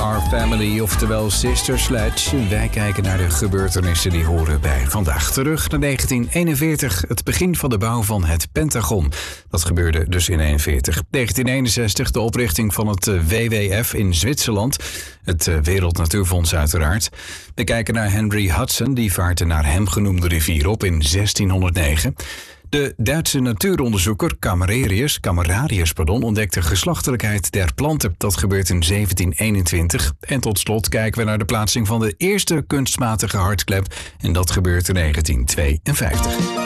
Our Family, oftewel Sister Sledge. Wij kijken naar de gebeurtenissen die horen bij vandaag. Terug naar 1941, het begin van de bouw van het Pentagon. Dat gebeurde dus in 1941. 1961, de oprichting van het WWF in Zwitserland. Het Wereld Natuurfonds uiteraard. We kijken naar Henry Hudson, die vaart de naar hem genoemde rivier op in 1609. De Duitse natuuronderzoeker Camerarius ontdekte geslachtelijkheid der planten. Dat gebeurt in 1721. En tot slot kijken we naar de plaatsing van de eerste kunstmatige hartklep. En dat gebeurt in 1952.